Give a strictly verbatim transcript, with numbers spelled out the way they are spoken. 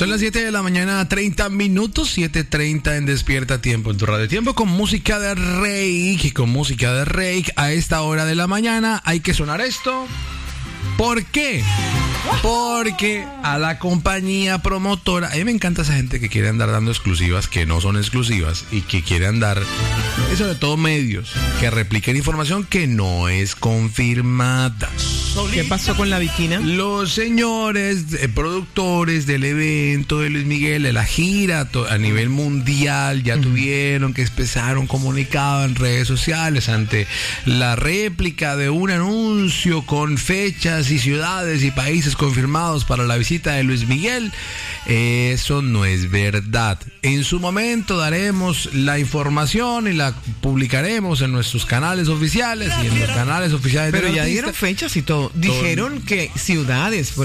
Son las siete de la mañana, treinta minutos, siete treinta en Despierta Tiempo, en tu radio Tiempo, con música de Reik, con música de Reik. A esta hora de la mañana hay que sonar esto. ¿Por qué? Porque a la compañía promotora, a mí me encanta esa gente que quiere andar dando exclusivas que no son exclusivas y que quiere andar, y sobre todo medios, que repliquen información que no es confirmada. ¿Qué pasó con la Viquina? Los señores eh, productores del evento de Luis Miguel, de la gira to- a nivel mundial, ya uh-huh. tuvieron que expresar un comunicado en redes sociales ante la réplica de un anuncio con fechas y ciudades y países confirmados para la visita de Luis Miguel. Eso no es verdad. En su momento daremos la información y la publicaremos en nuestros canales oficiales y en los canales oficiales. Pero de ya artista. dieron fechas y todo. Dijeron que ciudades.